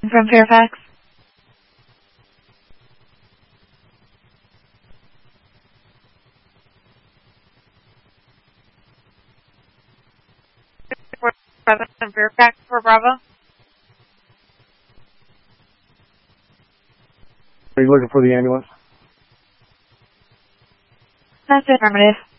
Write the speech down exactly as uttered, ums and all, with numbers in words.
from Fairfax. President Fairfax for Bravo. Are you looking for the ambulance? That's affirmative.